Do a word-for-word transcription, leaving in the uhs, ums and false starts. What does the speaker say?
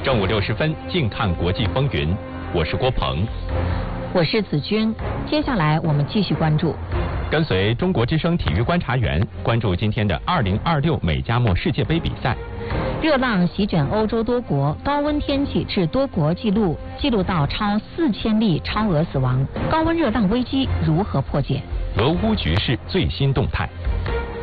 正午六十分，静看国际风云，我是郭鹏， 我是子君。接下来我们继续关注， 跟随中国之声体育观察员关注今天的二零二六美加墨世界杯比赛。 热浪席卷欧洲多国，高温天气致多国纪录记录到超四千例超额死亡。高温热浪危机如何破解？ 俄乌局势最新动态。